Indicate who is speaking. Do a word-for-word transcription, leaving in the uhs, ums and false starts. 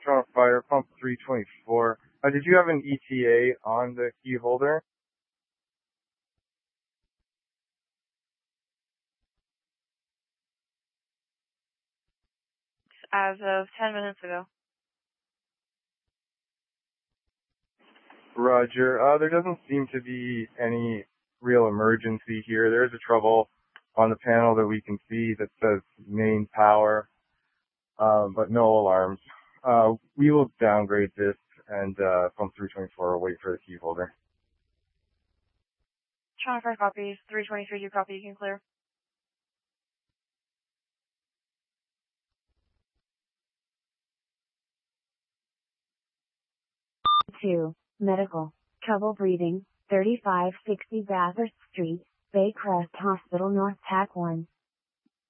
Speaker 1: Toronto Fire, pump three twenty-four. Uh, did you have an E T A on the key holder?
Speaker 2: As of ten minutes ago.
Speaker 1: Roger. Uh, there doesn't seem to be any real emergency here. There is a trouble on the panel that we can see that says main power, uh, but no alarms. Uh, we will downgrade this and uh, pump three twenty-four will wait for the key holder.
Speaker 2: Toronto Fire copies. three twenty-three, you copy, you can clear.
Speaker 3: two. Medical. Trouble breathing. thirty-five sixty Bathurst Street, Baycrest Hospital North, T A C one.